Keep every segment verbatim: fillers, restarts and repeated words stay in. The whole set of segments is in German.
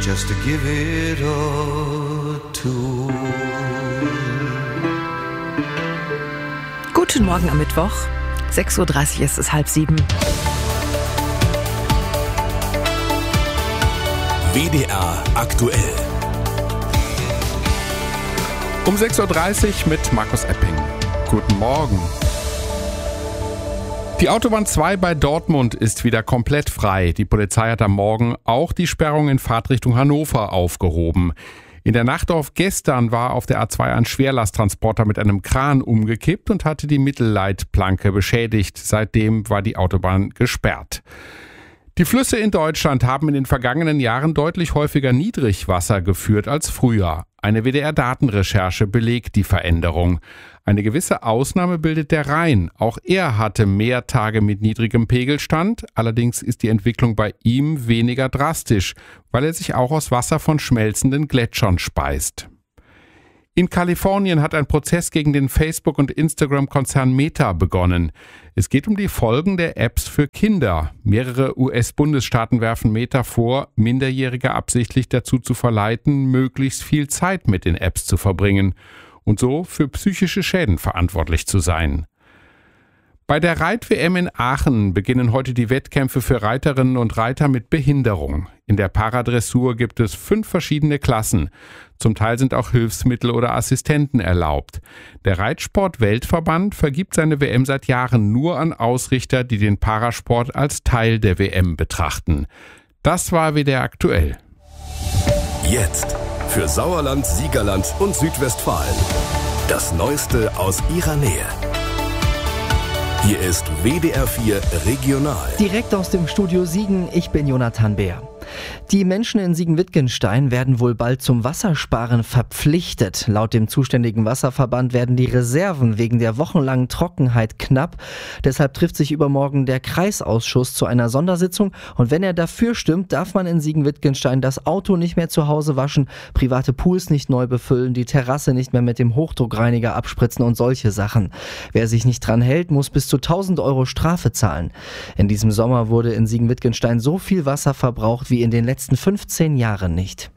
just to give it a tour. Guten Morgen am Mittwoch. sechs Uhr dreißig ist es halb sieben. W D R aktuell. Um sechs Uhr dreißig mit Markus Epping. Guten Morgen. Die Autobahn zwei bei Dortmund ist wieder komplett frei. Die Polizei hat am Morgen auch die Sperrung in Fahrtrichtung Hannover aufgehoben. In der Nacht auf gestern war auf der A zwei ein Schwerlasttransporter mit einem Kran umgekippt und hatte die Mittelleitplanke beschädigt. Seitdem war die Autobahn gesperrt. Die Flüsse in Deutschland haben in den vergangenen Jahren deutlich häufiger Niedrigwasser geführt als früher. Eine W D R-Datenrecherche belegt die Veränderung. Eine gewisse Ausnahme bildet der Rhein. Auch er hatte mehr Tage mit niedrigem Pegelstand. Allerdings ist die Entwicklung bei ihm weniger drastisch, weil er sich auch aus Wasser von schmelzenden Gletschern speist. In Kalifornien hat ein Prozess gegen den Facebook- und Instagram-Konzern Meta begonnen. Es geht um die Folgen der Apps für Kinder. Mehrere U S-Bundesstaaten werfen Meta vor, Minderjährige absichtlich dazu zu verleiten, möglichst viel Zeit mit den Apps zu verbringen und so für psychische Schäden verantwortlich zu sein. Bei der Reit-W M in Aachen beginnen heute die Wettkämpfe für Reiterinnen und Reiter mit Behinderung. In der Paradressur gibt es fünf verschiedene Klassen. Zum Teil sind auch Hilfsmittel oder Assistenten erlaubt. Der Reitsport-Weltverband vergibt seine W M seit Jahren nur an Ausrichter, die den Parasport als Teil der W M betrachten. Das war W D R aktuell. Jetzt für Sauerland, Siegerland und Südwestfalen. Das Neueste aus ihrer Nähe. Hier ist W D R vier Regional. Direkt aus dem Studio Siegen, ich bin Jonathan Beer. Die Menschen in Siegen-Wittgenstein werden wohl bald zum Wassersparen verpflichtet. Laut dem zuständigen Wasserverband werden die Reserven wegen der wochenlangen Trockenheit knapp. Deshalb trifft sich übermorgen der Kreisausschuss zu einer Sondersitzung. Und wenn er dafür stimmt, darf man in Siegen-Wittgenstein das Auto nicht mehr zu Hause waschen, private Pools nicht neu befüllen, die Terrasse nicht mehr mit dem Hochdruckreiniger abspritzen und solche Sachen. Wer sich nicht dran hält, muss bis zu tausend Euro Strafe zahlen. In diesem Sommer wurde in Siegen-Wittgenstein so viel Wasser verbraucht wie in den letzten fünfzehn Jahren nicht.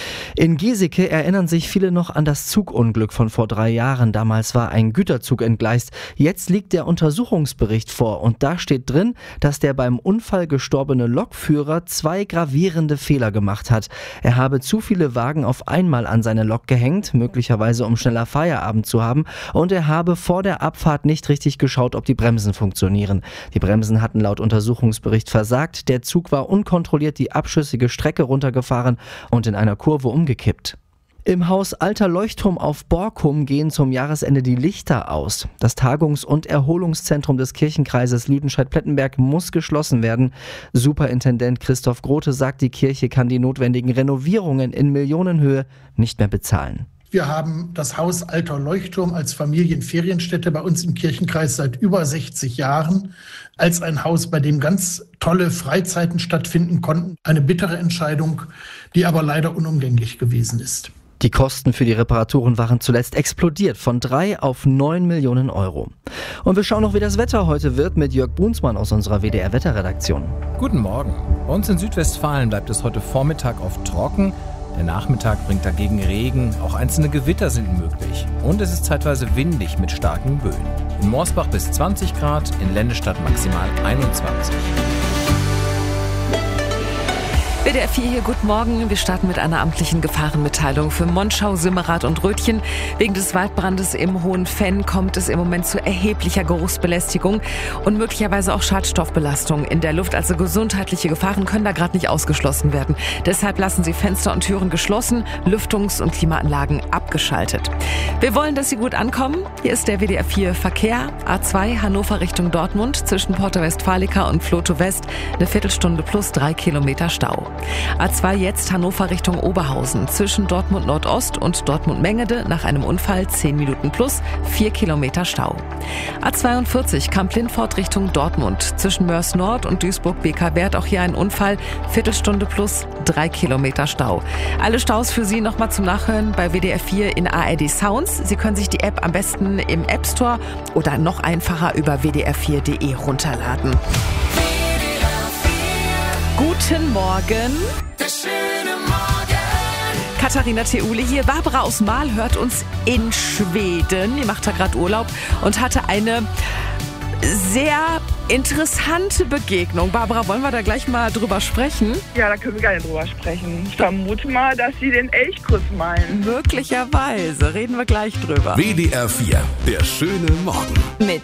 In Geseke erinnern sich viele noch an das Zugunglück von vor drei Jahren. Damals war ein Güterzug entgleist. Jetzt liegt der Untersuchungsbericht vor und da steht drin, dass der beim Unfall gestorbene Lokführer zwei gravierende Fehler gemacht hat. Er habe zu viele Wagen auf einmal an seine Lok gehängt, möglicherweise um schneller Feierabend zu haben, und er habe vor der Abfahrt nicht richtig geschaut, ob die Bremsen funktionieren. Die Bremsen hatten laut Untersuchungsbericht versagt. Der Zug war unkontrolliert die abschüssige Strecke runtergefahren und in einer Kurve umgekippt. Im Haus Alter Leuchtturm auf Borkum gehen zum Jahresende die Lichter aus. Das Tagungs- und Erholungszentrum des Kirchenkreises Lüdenscheid-Plettenberg muss geschlossen werden. Superintendent Christoph Grote sagt, die Kirche kann die notwendigen Renovierungen in Millionenhöhe nicht mehr bezahlen. Wir haben das Haus Alter Leuchtturm als Familienferienstätte bei uns im Kirchenkreis seit über sechzig Jahren, als ein Haus, bei dem ganz tolle Freizeiten stattfinden konnten. Eine bittere Entscheidung, die aber leider unumgänglich gewesen ist. Die Kosten für die Reparaturen waren zuletzt explodiert, von drei auf neun Millionen Euro. Und wir schauen noch, wie das Wetter heute wird, mit Jörg Brunsmann aus unserer W D R-Wetterredaktion. Guten Morgen. Bei uns in Südwestfalen bleibt es heute Vormittag oft trocken. Der Nachmittag bringt dagegen Regen, auch einzelne Gewitter sind möglich. Und es ist zeitweise windig mit starken Böen. In Morsbach bis zwanzig Grad, in Lennestadt maximal einundzwanzig. W D R vier hier, guten Morgen. Wir starten mit einer amtlichen Gefahrenmitteilung für Monschau, Simmerath und Rötchen. Wegen des Waldbrandes im Hohen Fenn kommt es im Moment zu erheblicher Geruchsbelästigung und möglicherweise auch Schadstoffbelastung in der Luft. Also gesundheitliche Gefahren können da gerade nicht ausgeschlossen werden. Deshalb lassen Sie Fenster und Türen geschlossen, Lüftungs- und Klimaanlagen abgeschaltet. Wir wollen, dass Sie gut ankommen. Hier ist der W D R vier Verkehr. A zwei Hannover Richtung Dortmund zwischen Porta Westfalica und Floto West. Eine Viertelstunde plus drei Kilometer Stau. A zwei jetzt Hannover Richtung Oberhausen. Zwischen Dortmund Nordost und Dortmund Mengede nach einem Unfall zehn Minuten plus vier Kilometer Stau. A zweiundvierzig Kamp-Lindfort Richtung Dortmund. Zwischen Mörs Nord und Duisburg-Beker-Wert auch hier ein Unfall. Viertelstunde plus drei Kilometer Stau. Alle Staus für Sie nochmal zum Nachhören bei W D R vier in A R D Sounds. Sie können sich die App am besten im App Store oder noch einfacher über w d r vier punkt d e runterladen. Guten Morgen. Der schöne Morgen. Katharina Theule hier. Barbara aus Mahl hört uns in Schweden. Die macht da gerade Urlaub und hatte eine sehr interessante Begegnung. Barbara, wollen wir da gleich mal drüber sprechen? Ja, da können wir gerne drüber sprechen. Ich vermute mal, dass Sie den Elchkuss meinen. Möglicherweise. Reden wir gleich drüber. W D R vier, der schöne Morgen. Mit